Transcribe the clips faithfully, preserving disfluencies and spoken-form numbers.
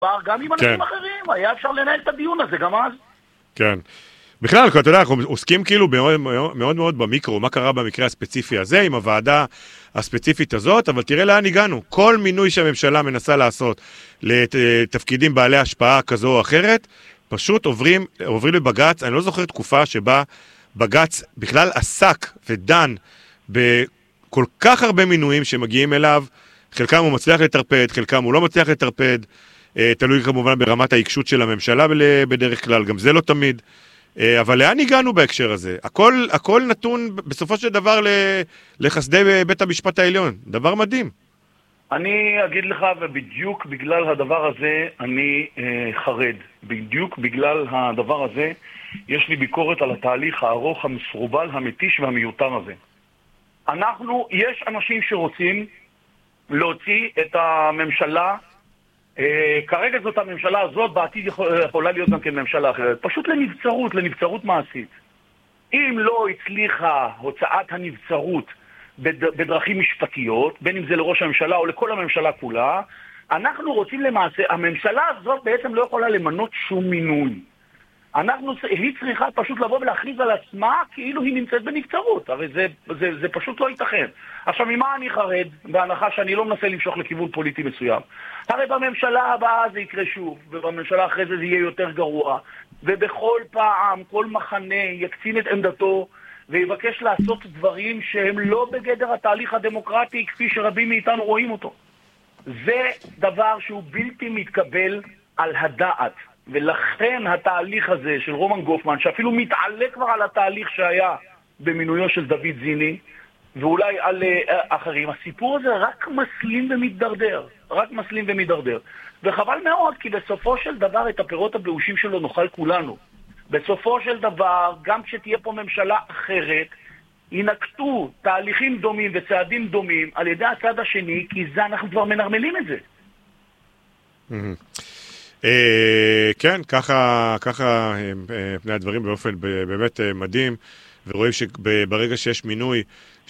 גם עם אנשים אחרים, היה אפשר לנהל את הדיון הזה גם אז. כן. בכלל, אתה יודע, אנחנו עוסקים כאילו מאוד מאוד, מאוד במיקרו, מה קרה במקרה הספציפי הזה, עם הוועדה הספציפית הזאת, אבל תראה לאן הגענו. כל מינוי שהממשלה מנסה לעשות לתפקידים בעלי השפעה כזו או אחרת, פשוט עוברים, עוברים לבגץ. אני לא זוכר תקופה שבה בגץ בכלל עסק ודן בכל כך הרבה מינויים שמגיעים אליו, חלקם הוא מצליח לטרפד, חלקם הוא לא מצליח לטרפד, תלוי כמובן ברמת העיקשות של הממשלה בדרך כלל, גם זה לא תמיד. אבל לאן הגענו בהקשר הזה? הכל, הכל נתון בסופו של דבר לחסדי בית המשפט העליון. דבר מדהים. אני אגיד לך, ובדיוק בגלל הדבר הזה אני אה, חרד. בדיוק בגלל הדבר הזה יש לי ביקורת על התהליך הארוך, המסורבל, המתיש והמיותר הזה. אנחנו, יש אנשים שרוצים להוציא את הממשלה, אה, כרגע זאת הממשלה הזאת, בעתיד יכול, יכולה להיות גם כן ממשלה אחרת, פשוט לנבצרות, לנבצרות מעשית. אם לא הצליחה הוצאת הנבצרות בדרכים משפטיות, בין אם זה לראש הממשלה או לכל הממשלה כולה, אנחנו רוצים למעשה, הממשלה הזאת בעצם לא יכולה למנות שום מינוי. אנחנו, היא צריכה פשוט לבוא ולהכריז על עצמה כאילו היא נמצאת בנבצרות. הרי זה, זה, זה פשוט לא ייתכן. עכשיו, ממה אני חרד? בהנחה שאני לא מנסה למשוך לכיוון פוליטי מסוים. הרי בממשלה הבאה זה יקרה שוב, ובממשלה אחרי זה זה יהיה יותר גרוע. ובכל פעם, כל מחנה יקצין את עמדתו, ויבקש לעשות דברים שהם לא בגדר התהליך הדמוקרטי כפי שרבים מאיתנו רואים אותו. זה דבר שהוא בלתי מתקבל על הדעת. ולכן התהליך הזה של רומן גופמן, שאפילו מתעלה כבר על התהליך שהיה במינויו של דוד זיני, ואולי על uh, אחרים, הסיפור הזה רק מסלים ומתדרדר. רק מסלים ומתדרדר. וחבל מאוד, כי בסופו של דבר את הפירות הבאושים שלו נאכל כולנו. בסופו של דבר, גם כשתהיה פה ממשלה אחרת, ינקטו תהליכים דומים וצעדים דומים על ידי הצד השני, כי זה אנחנו כבר מנרמלים את זה. כן, ככה פני הדברים באופן באמת מדהים, ורואים שברגע שיש מינוי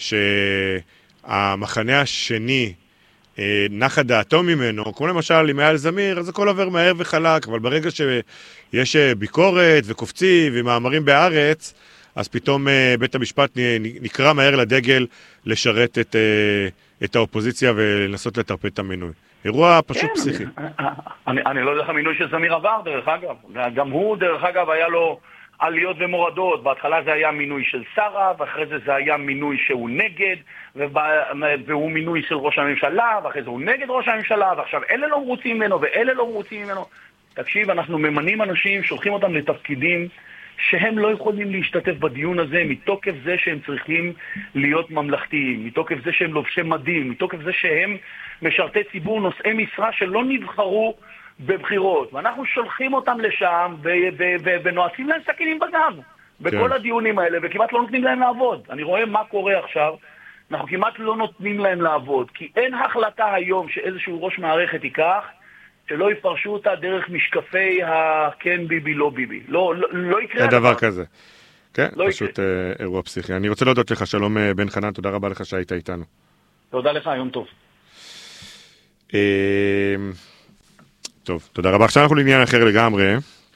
שהמחנה השני נחה דעתו ממנו, כמו למשל עם אייל זמיר, אז הכל עובר מהר וחלק, אבל ברגע שיש ביקורת וקופצים ומאמרים בארץ, אז פתאום בית המשפט נקרא מהר לדגל לשרת את, את האופוזיציה ולנסות לטרפד את המינוי. אירוע פשוט כן, פסיכי. אני, אני לא יודע איך המינוי של זמיר עבר, דרך אגב. גם הוא, דרך אגב, היה לו עליות ומורדות. בהתחלה זה היה מינוי של שרה, ואחרי זה זה היה מינוי שהוא נגד, והוא מינוי של ראש הממשלה, ואחרי זה הוא נגד ראש הממשלה, ועכשיו אלה לא מרוצים ממנו, ואלה לא מרוצים ממנו. תקשיב, אנחנו ממנים אנשים, שולחים אותם לתפקידים, שהם לא יכולים להשתתף בדיון הזה מתוקף זה שהם צריכים להיות ממלכתיים, מתוקף זה שהם לובשי מדים, מתוקף זה שהם משרתי ציבור נושאי משרה שלא נבחרו בבחירות. ואנחנו שולחים אותם לשם ונועצים להם סכינים בגב בכל כן. הדיונים האלה, וכמעט לא נותנים להם לעבוד. אני רואה מה קורה עכשיו, אנחנו כמעט לא נותנים להם לעבוד, כי אין החלטה היום שאיזשהו ראש מערכת ייקח, שלא יפרשו אותה דרך משקפי הכן ביבי, לא ביבי. לא, לא, לא יקרה הדבר. דבר כזה. כן, לא פשוט יקרה. אירוע פסיכי. אני רוצה להודות לך, שלום בן חנן, תודה רבה לך שהיית איתנו. תודה לך, יום טוב. טוב, תודה רבה. עכשיו אנחנו לעניין אחר לגמרי.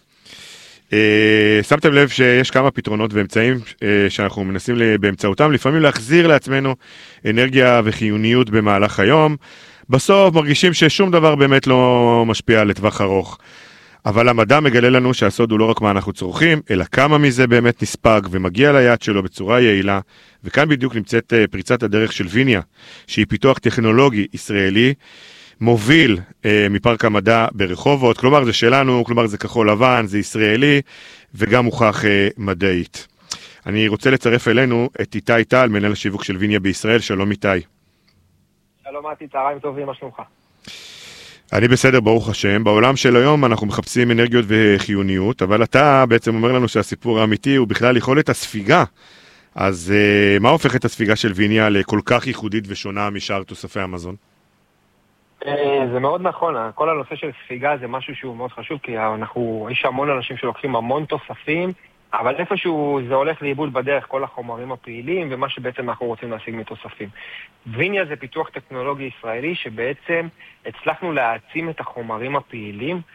שמתם לב שיש כמה פתרונות ואמצעים שאנחנו מנסים באמצעותם, לפעמים להחזיר לעצמנו אנרגיה וחיוניות במהלך היום. בסוף מרגישים ששום דבר באמת לא משפיע לטווח ארוך. אבל המדע מגלה לנו שהסוד הוא לא רק מה אנחנו צורכים, אלא כמה מזה באמת נספג ומגיע ליד שלו בצורה יעילה. וכאן בדיוק נמצאת פריצת הדרך של ויניה, שהיא פיתוח טכנולוגי ישראלי, מוביל אה, מפארק המדע ברחובות. כלומר זה שלנו, כלומר זה כחול לבן, זה ישראלי, וגם מוכח אה, מדעית. אני רוצה לצרף אלינו את איתי טל, מנהל השיווק של ויניה בישראל. שלום איתי. שלום מתי, צהריים טובים, מה שלומך? אני בסדר, ברוך השם. בעולם של היום אנחנו מחפשים אנרגיות וחיוניות, אבל אתה בעצם אומר לנו שהסיפור האמיתי הוא בכלל יכולת הספיגה. אז uh, מה הופך את הספיגה של ויניה לכל כך ייחודית ושונה משאר תוספי המזון? זה מאוד נכון, כל הנושא של ספיגה זה משהו שהוא מאוד חשוב, כי אנחנו, יש המון אנשים שלוקחים המון תוספים, אבל איפשהו זה הולך לאיבוד בדרך, כל החומרים הפעילים, ומה שבעצם אנחנו רוצים להשיג מתוספים. ויניה זה פיתוח טכנולוגי ישראלי, שבעצם הצלחנו להעצים את החומרים הפעילים,